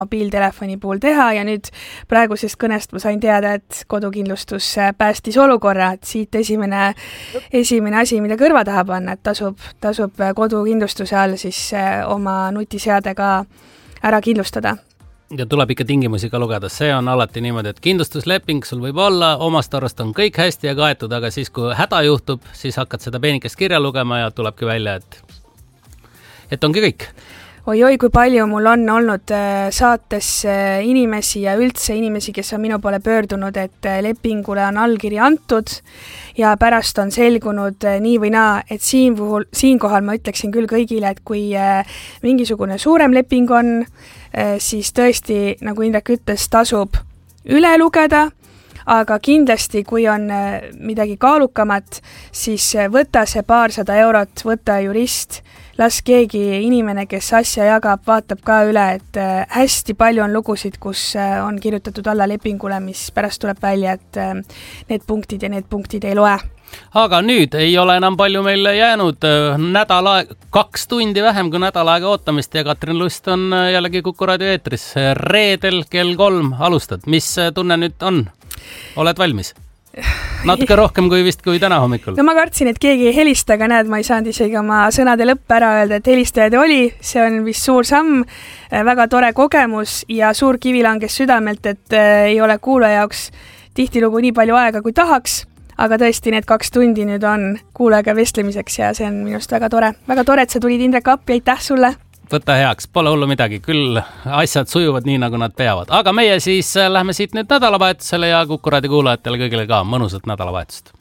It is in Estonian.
mobiiltelefoni puhul teha ja nüüd praegusest kõnest ma sain teada, et kodukindlustus päästis olukorra, et siit esimene asi, mida kõrva taha panna, et tasub kodukindlustuse all siis oma nutiseade ka ära kindlustada. Ja tuleb ikka tingimusi ka lugeda, see on alati niimoodi, et kindlustusleping sul võib olla, omast arvast on kõik hästi ja kaetud, aga siis kui häda juhtub, siis hakkad seda peenikest kirja lugema ja tulebki välja, et ongi kõik. Oi, kui palju mul on olnud saates inimesi ja üldse inimesi, kes on minu poole pöördunud, et lepingule on allkiri antud ja pärast on selgunud nii või naa, et siinkohal ma ütleksin küll kõigile, et kui mingisugune suurem leping on, siis tõesti, nagu Indrek ütles, tasub üle lugeda, aga kindlasti, kui on midagi kaalukamat, siis võta see paarsada eurot, võta jurist, las keegi inimene, kes asja jagab, vaatab ka üle, et hästi palju on lugusid, kus on kirjutatud alla lepingule, mis pärast tuleb välja, et need punktid ei loe. Aga nüüd ei ole enam palju meil jäänud 2 tundi vähem kui nädal aega ootamist ja Katrin Lust on jällegi Kuku raadio eetris. Reedel kell 3 alustad. Mis tunne nüüd on? Oled valmis? Natuke rohkem kui täna hommikul. No ma kartsin, et keegi ei helista, aga näed, ma ei saanud isegi oma sõnade lõpp ära öelda, et helistajaid oli. See on vist suur samm, väga tore kogemus ja suur kivi langes südamelt, et ei ole kuulaja jaoks tihtilugu nii palju aega, kui tahaks. Aga tõesti, need 2 tundi nüüd on kuulajaga vestlemiseks ja see on minust väga tore. Väga tore, et sa tulid Indrek appi, aitäh sulle! Võta heaks, pole hullu midagi, küll asjad sujuvad nii, nagu nad peavad. Aga meie siis lähme siit nüüd nädalavahetusele ja Kuku raadio kuulajatele kõigile ka mõnusat nädalavahetust.